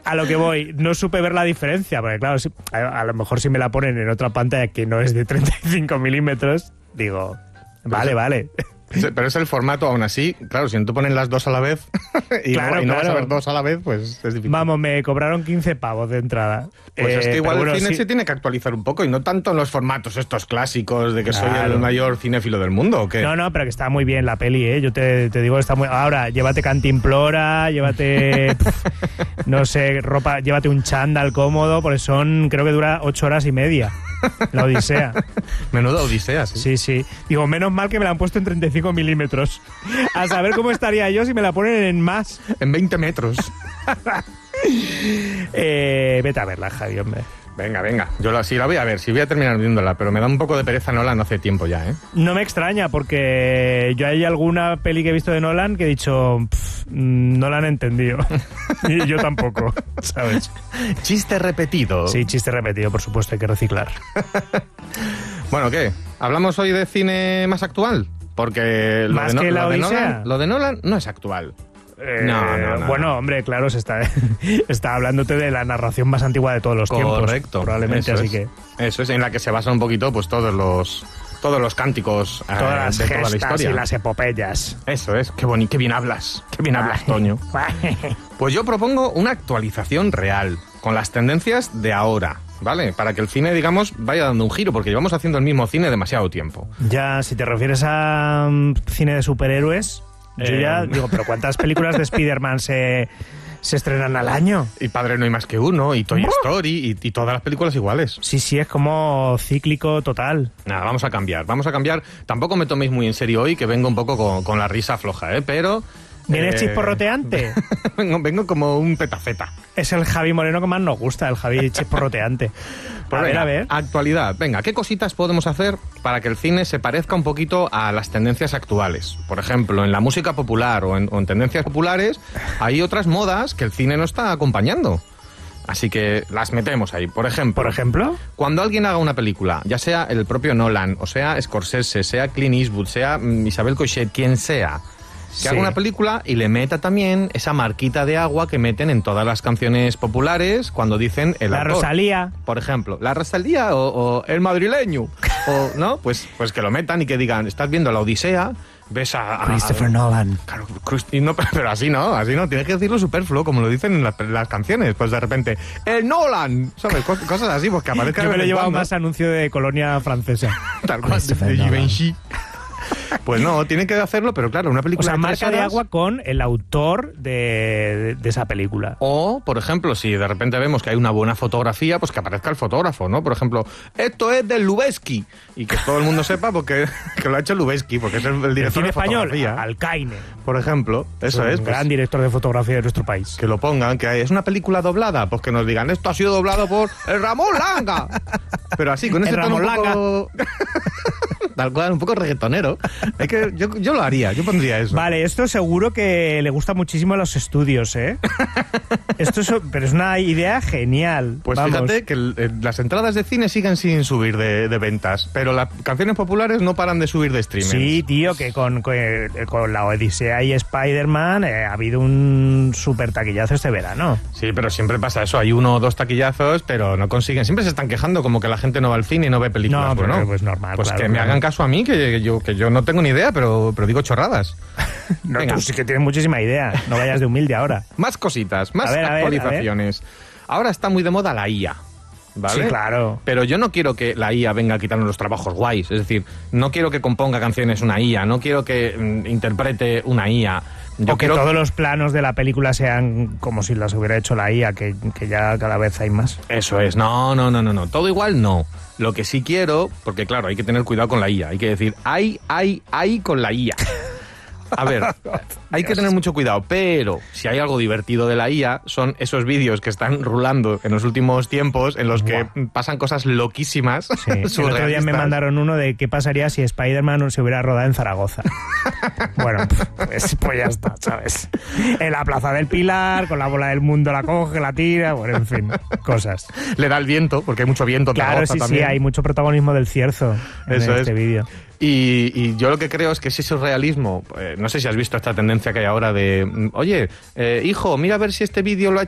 A lo que voy, no supe ver la diferencia, porque claro, a lo mejor si me la ponen en otra pantalla que no es de 35 milímetros, digo, vale. Pero es el formato aún así, claro, si no te ponen las dos a la vez y no vas a ver dos a la vez, pues es difícil. Vamos, me cobraron 15 pavos de entrada. Pues es que igual el cine se tiene que actualizar un poco y no tanto en los formatos estos clásicos de que soy el mayor cinéfilo del mundo, ¿o qué? No, pero que está muy bien la peli, ¿eh? Yo te digo que está muy... Ahora, llévate cantimplora, llévate... no sé, ropa, llévate un chándal cómodo, porque creo que dura 8 horas y media. La Odisea. Menuda Odisea, sí. Sí. Digo, menos mal que me la han puesto en 35 milímetros. A saber cómo estaría yo si me la ponen en más. En 20 metros. Vete a verla, Javi, hombre. Venga. Yo sí la voy a ver, sí voy a terminar viéndola, pero me da un poco de pereza Nolan hace tiempo ya, ¿eh? No me extraña, porque yo hay alguna peli que he visto de Nolan que he dicho, no la han entendido. Y yo tampoco, ¿sabes? Chiste repetido. Sí, chiste repetido, por supuesto, hay que reciclar. Bueno, ¿qué? ¿Hablamos hoy de cine más actual? Porque ¿Más que la Odisea? Lo de Nolan no es actual. No. Bueno, hombre, claro, está hablándote de la narración más antigua de todos los tiempos. Correcto. Probablemente, Eso es, en la que se basa un poquito pues todos los cánticos todas de las toda la gestas historia. Y las epopeyas. Eso es, qué bien hablas. Qué bien hablas, Toño. Pues yo propongo una actualización real, con las tendencias de ahora, ¿vale? Para que el cine, digamos, vaya dando un giro, porque llevamos haciendo el mismo cine demasiado tiempo. Ya, si te refieres a cine de superhéroes... Yo ya digo, pero ¿cuántas películas de Spider-Man se estrenan al año? Y Padre no hay más que uno, y Toy Story, y todas las películas iguales. Sí, es como cíclico total. Nada, vamos a cambiar. Tampoco me toméis muy en serio hoy, que vengo un poco con la risa floja, ¿eh? Pero... ¿Vienes chisporroteante? vengo como un petaceta. Es el Javi Moreno que más nos gusta, el Javi chisporroteante. Pues a ver. Actualidad. Venga, ¿qué cositas podemos hacer para que el cine se parezca un poquito a las tendencias actuales? Por ejemplo, en la música popular o en tendencias populares hay otras modas que el cine no está acompañando. Así que las metemos ahí. Por ejemplo, cuando alguien haga una película, ya sea el propio Nolan, o sea Scorsese, sea Clint Eastwood, sea Isabel Coixet, quien sea... Que haga una película y le meta también esa marquita de agua que meten en todas las canciones populares cuando dicen el autor. La Rosalía. Por ejemplo, la Rosalía o el madrileño. O, ¿no? Pues que lo metan y que digan, estás viendo la Odisea, ves a Christopher Nolan. Claro, no, pero así no. Tienes que decirlo superfluo, como lo dicen en las canciones. Pues de repente, ¡el Nolan! ¿Sabes? Cosas así, pues que aparezca. Yo me lo he llevado más anuncio de colonia francesa. Tal cual, de Givenchy. Pues no, tienen que hacerlo, pero claro, una película... O sea, marca de agua con el autor de esa película. O, por ejemplo, si de repente vemos que hay una buena fotografía, pues que aparezca el fotógrafo, ¿no? Por ejemplo, esto es de Lubezki. Y que todo el mundo sepa porque que lo ha hecho Lubezki, porque es el director de fotografía. Español, Alcaine. Por ejemplo, eso es. Un gran director de fotografía de nuestro país. Que lo pongan, que es una película doblada, pues que nos digan, esto ha sido doblado por el Ramón Langa. Pero así, con ese tono un poco... Tal cual, un poco reggaetonero. Es que yo lo haría, yo pondría eso. Vale, esto seguro que le gusta muchísimo a los estudios, ¿eh? Pero es una idea genial. Pues vamos. Fíjate que las entradas de cine siguen sin subir de ventas, pero las canciones populares no paran de subir de streaming. Sí, tío, que con la Odisea y Spider-Man ha habido un súper taquillazo este verano. Sí, pero siempre pasa eso, hay 1 o 2 taquillazos, pero no consiguen. Siempre se están quejando como que la gente no va al cine y no ve películas. No, bueno, pues normal. Pues claro, que me hagan caso a mí, que yo no tengo ni idea, pero digo chorradas. No, tú sí que tienes muchísima idea. No vayas de humilde ahora. Más cositas, más actualizaciones. Ahora está muy de moda la IA. ¿Vale? Sí, claro. Pero yo no quiero que la IA venga a quitarnos los trabajos guays. Es decir, no quiero que componga canciones una IA, no quiero que interprete una IA. O que todos los planos de la película sean como si las hubiera hecho la IA, que ya cada vez hay más. Eso es. No. Todo igual no. Lo que sí quiero, porque claro, hay que tener cuidado con la IA. Hay que decir, ay con la IA. A ver, hay que tener mucho cuidado, pero si hay algo divertido de la IA, son esos vídeos que están rulando en los últimos tiempos, en los que pasan cosas loquísimas. Sí. El otro día me mandaron uno de qué pasaría si Spider-Man se hubiera rodado en Zaragoza. Bueno, pues ya está, ¿sabes? En la Plaza del Pilar, con la bola del mundo la coge, la tira, bueno, en fin, cosas. Le da el viento, porque hay mucho viento. Claro, sí, también. Sí, hay mucho protagonismo del cierzo en este vídeo. Y yo lo que creo es que ese surrealismo, no sé si has visto esta tendencia que hay ahora de, oye, hijo, mira a ver si este vídeo lo ha